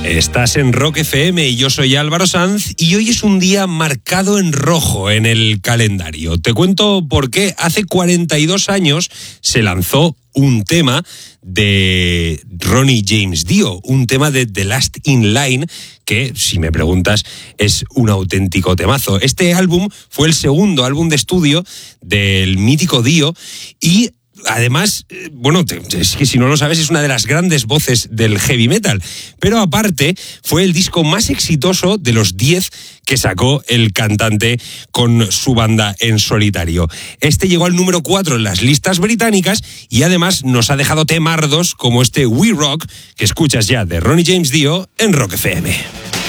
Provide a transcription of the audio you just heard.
Estás en Rock FM y yo soy Álvaro Sanz y hoy es un día marcado en rojo en el calendario. Te cuento por qué. Hace 42 años se lanzó un tema de Ronnie James Dio, un tema de The Last in Line que, si me preguntas, es un auténtico temazo. Este álbum fue el segundo álbum de estudio del mítico Dio y además, bueno, es que si no lo sabes, es una de las grandes voces del heavy metal. Pero aparte, fue el disco más exitoso de los 10 que sacó el cantante con su banda en solitario. Este llegó al número 4 en las listas británicas y además nos ha dejado temardos como este We Rock que escuchas ya de Ronnie James Dio en Rock FM.